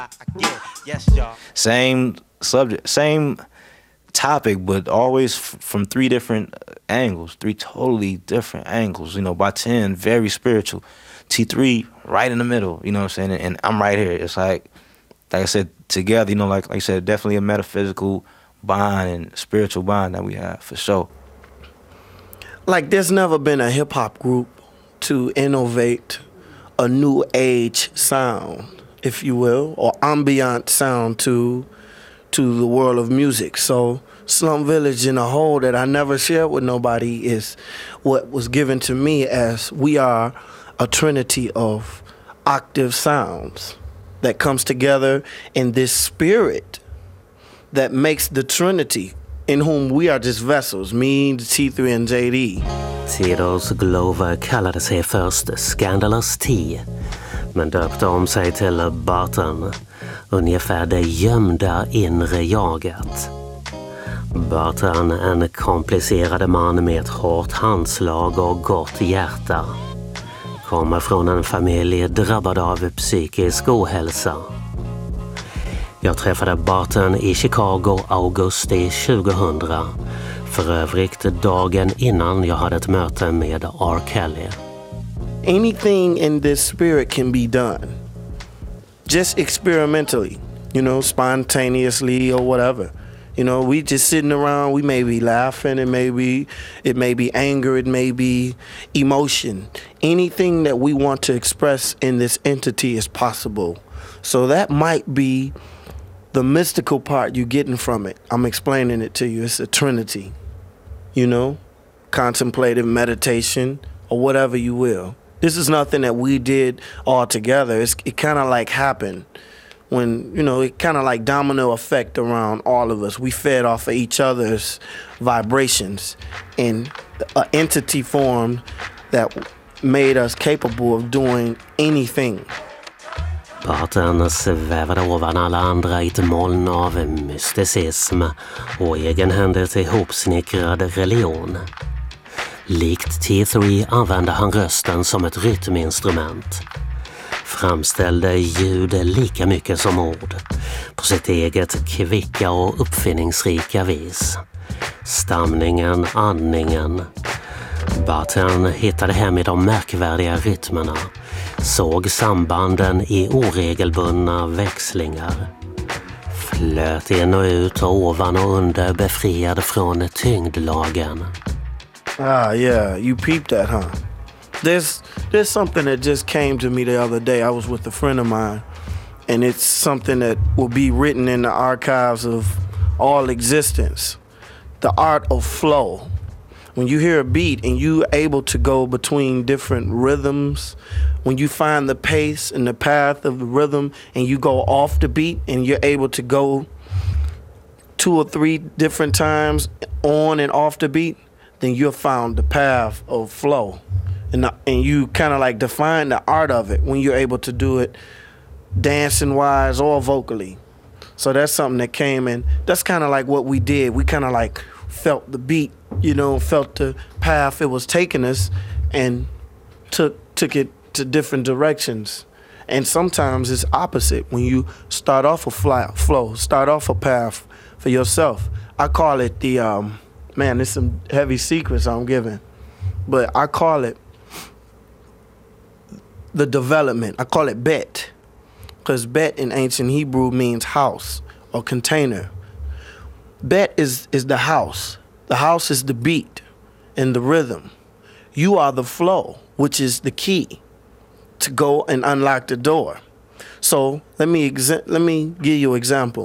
Same subject, same topic, but always from three different angles, three totally different angles. You know, by 10, very spiritual. T3, right in the middle, you know what I'm saying? And I'm right here. It's like I said, together, you know, like I said, definitely a metaphysical bond and spiritual bond that we have, for sure. Like, there's never been a hip-hop group to innovate a new age sound, if you will, or ambient sound to the world of music. So Slum Village in a whole that I never shared with nobody is what was given to me as we are a trinity of octave sounds that comes together in this spirit that makes the trinity, in whom we are just vessels, me, T3 and JD. Theodore Glover kallade sig först Scandalous T, men döpte om sig till Barton, ungefär det gömda inre jaget. Barton, en komplicerad man med ett hårt handslag och gott hjärta, kommer från en familj drabbad av psykisk ohälsa. Jag träffade Barton i Chicago augusti 2000, för övrigt dagen innan jag hade ett möte med R. Kelly. Anything in this spirit can be done, just experimentally, you know, spontaneously or whatever. You know, we just sitting around, we may be laughing, it may be anger, it may be emotion. Anything that we want to express in this entity is possible. So that might be the mystical part you're getting from it. I'm explaining it to you. It's a trinity, you know, contemplative meditation or whatever you will. This is nothing that we did all together. It kind of like happened when, you know, it kind of like domino effect around all of us. We fed off of each other's vibrations, and an entity formed that made us capable of doing anything. Barton svävade ovan alla andra i ett moln av mysticism och egenhändigt ihopsnickrad religion. Likt T3 använde han rösten som ett rytminstrument. Framställde ljud lika mycket som ord, på sitt eget kvicka och uppfinningsrika vis. Stamningen, andningen. Barton hittade hem i de märkvärdiga rytmerna, såg sambanden i oregelbundna växlingar. Flöt in och ut och ovan och under, befriad från tyngdlagen. Ah, yeah, you peeped that, huh? There's something that just came to me the other day. I was with a friend of mine, and it's something that will be written in the archives of all existence. The art of flow. When you hear a beat and you're able to go between different rhythms, when you find the pace and the path of the rhythm and you go off the beat and you're able to go 2 or 3 different times on and off the beat, then you've found the path of flow. And you kind of like define the art of it when you're able to do it dancing wise or vocally. So that's something that came in. That's kind of like what we did. We kind of like felt the beat, you know, felt the path it was taking us, and took it to different directions. And sometimes it's opposite. When you start off a flow, start off a path for yourself. I call it the, man, there's some heavy secrets I'm giving, but I call it the development. I call it bet, because bet in ancient Hebrew means house or container. Bet is the house. The house is the beat and the rhythm. You are the flow, which is the key to go and unlock the door. So let me give you an example.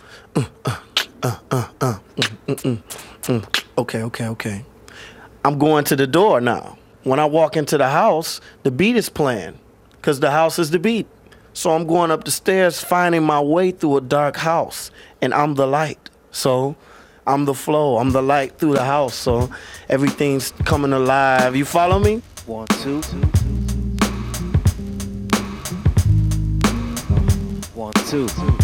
Okay. I'm going to the door now. When I walk into the house, the beat is playing, because the house is the beat. So I'm going up the stairs, finding my way through a dark house, and I'm the light. So I'm the flow, I'm the light through the house, so everything's coming alive. You follow me? 1, 2. 1, 2.